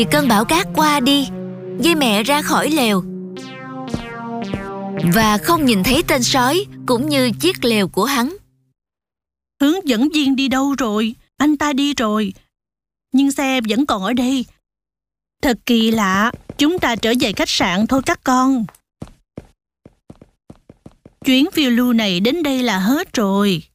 Thì cơn bão cát qua đi, dê mẹ ra khỏi lều và không nhìn thấy tên sói cũng như chiếc lều của hắn. Hướng dẫn viên đi đâu rồi? Anh ta đi rồi, nhưng xe vẫn còn ở đây. Thật kỳ lạ, chúng ta trở về khách sạn thôi các con. Chuyến phiêu lưu này đến đây là hết rồi.